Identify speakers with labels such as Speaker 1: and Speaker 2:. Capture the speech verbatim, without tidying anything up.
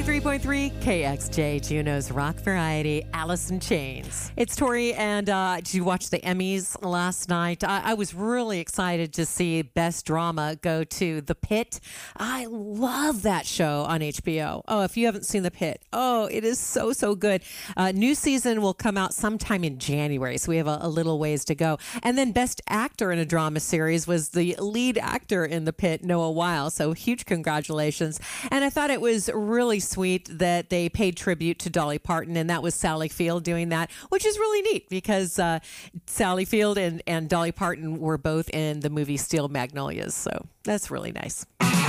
Speaker 1: ninety-three point three K X J, Juneau's rock variety, Alice in Chains. It's Tori, and uh, did you watch the Emmys last night? I, I was really excited to see Best Drama go to The Pit. I love that show on H B O. Oh, if you haven't seen The Pit, oh, it is so, so good. Uh, new season will come out sometime in January, so we have a, a little ways to go. And then Best Actor in a Drama Series was the lead actor in The Pit, Noah Weil, so huge congratulations. And I thought it was really sweet that they paid tribute to Dolly Parton, and that was Sally Field doing that, which is really neat because uh, Sally Field and, and Dolly Parton were both in the movie Steel Magnolias, so that's really nice.